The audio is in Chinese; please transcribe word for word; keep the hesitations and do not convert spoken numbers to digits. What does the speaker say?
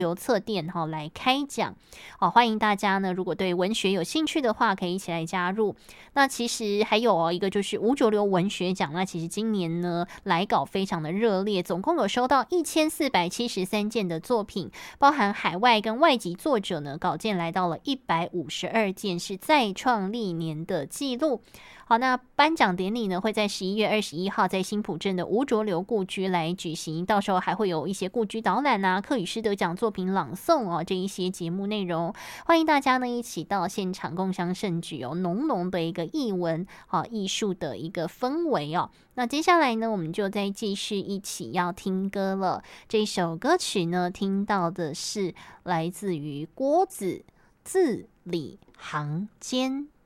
由册店哈来开讲，好，欢迎大家呢，如果对文学有兴趣的话，可以一起来加入。那其实还有哦一个就是五九六文学奖，那其实今年呢来稿非常的热烈，总共有收到一千四百七十三件的作品，包含海外跟外籍作者呢，稿件来到了一百五十二件，是再创历年的纪录。好，那颁奖典礼呢会在十一月二十一号在新埔镇的吴浊流故居来举行，到时候还会有一些故居导览啊、课语诗得奖作品朗诵哦，这一些节目内容，欢迎大家呢一起到现场共襄盛举哦，浓浓的一个艺文啊艺术的一个氛围哦。那接下来呢，我们就再继续一起要听歌了。这首歌曲呢，听到的是来自于郭子《字里行间》。